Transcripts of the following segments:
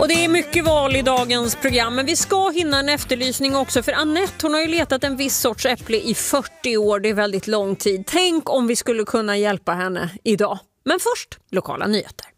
Och det är mycket val i dagens program, men vi ska hinna en efterlysning också, för Annette, hon har ju letat en viss sorts äpple i 40 år, det är väldigt lång tid. Tänk om vi skulle kunna hjälpa henne idag. Men först, lokala nyheter.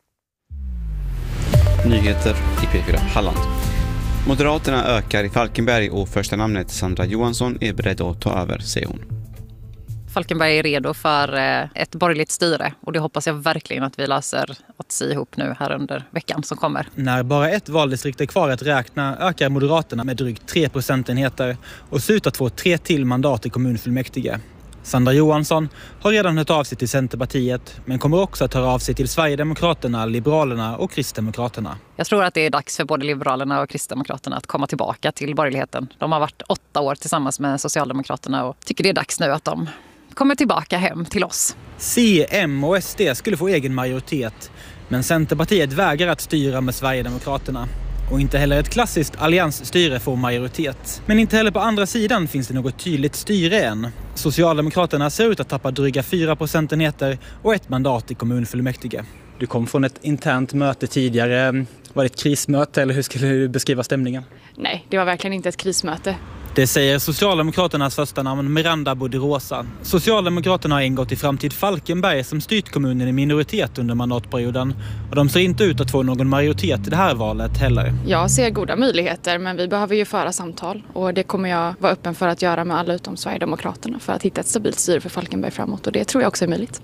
Nyheter i P4 Halland. Moderaterna ökar i Falkenberg och första namnet Sandra Johansson är beredd att ta över, säger hon. Falkenberg är redo för ett borgerligt styre och det hoppas jag verkligen att vi löser att se ihop nu här under veckan som kommer. När bara ett valdistrikt är kvar att räkna ökar Moderaterna med drygt 3 procentenheter och ser ut att få 3 till mandat i kommunfullmäktige. Sandra Johansson har redan hört av sig till Centerpartiet men kommer också att höra av sig till Sverigedemokraterna, Liberalerna och Kristdemokraterna. Jag tror att det är dags för både Liberalerna och Kristdemokraterna att komma tillbaka till borgerligheten. De har varit 8 år tillsammans med Socialdemokraterna och tycker det är dags nu att de kommer tillbaka hem till oss. C, M och SD skulle få egen majoritet, men Centerpartiet vägrar att styra med Sverigedemokraterna. Och inte heller ett klassiskt alliansstyre får majoritet. Men inte heller på andra sidan finns det något tydligt styre än. Socialdemokraterna ser ut att tappa dryga 4 procentenheter och 1 mandat i kommunfullmäktige. Du kom från ett internt möte tidigare. Var det ett krismöte eller hur skulle du beskriva stämningen? Nej, det var verkligen inte ett krismöte. Det säger Socialdemokraternas första namn Miranda Bodirosa. Socialdemokraterna har ingått i Framtid Falkenberg som styrt kommunen i minoritet under mandatperioden. Och de ser inte ut att få någon majoritet i det här valet heller. Jag ser goda möjligheter, men vi behöver ju föra samtal. Och det kommer jag vara öppen för att göra med alla utom Sverigedemokraterna för att hitta ett stabilt styre för Falkenberg framåt. Och det tror jag också är möjligt.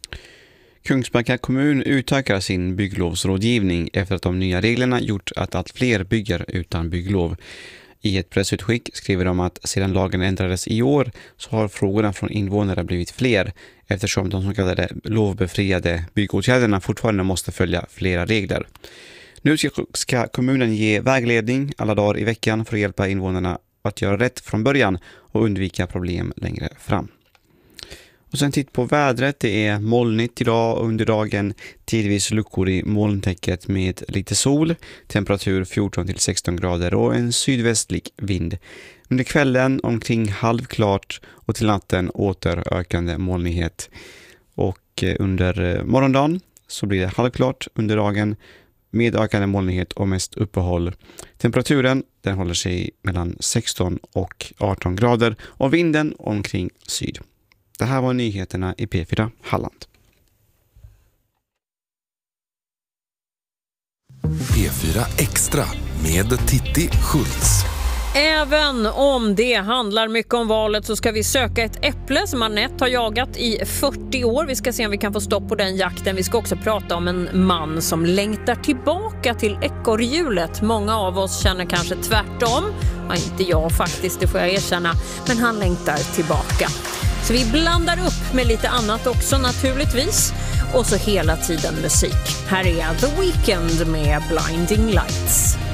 Kungsbacka kommun utökar sin bygglovsrådgivning efter att de nya reglerna gjort att allt fler bygger utan bygglov. I ett pressutskick skriver de att sedan lagen ändrades i år så har frågorna från invånare blivit fler eftersom de så kallade lovbefriade byggåtgärderna fortfarande måste följa flera regler. Nu ska kommunen ge vägledning alla dagar i veckan för att hjälpa invånarna att göra rätt från början och undvika problem längre fram. Och sen titt på vädret, det är molnigt idag och under dagen tidvis luckor i molntäcket med lite sol, temperatur 14-16 grader och en sydvästlig vind. Under kvällen omkring halvklart och till natten åter ökande molnighet. Och under morgondagen så blir det halvklart under dagen med ökande molnighet och mest uppehåll. Temperaturen den håller sig mellan 16 och 18 grader och vinden omkring syd. Det här var nyheterna i P4 Halland. P4 Extra med Titti Schultz. Även om det handlar mycket om valet så ska vi söka ett äpple som Annette har jagat i 40 år. Vi ska se om vi kan få stopp på den jakten. Vi ska också prata om en man som längtar tillbaka till ekorrhjulet. Många av oss känner kanske tvärtom. Ja, inte jag faktiskt, det får jag erkänna. Men han längtar tillbaka. Så vi blandar upp med lite annat också naturligtvis. Och så hela tiden musik. Här är The Weeknd med Blinding Lights.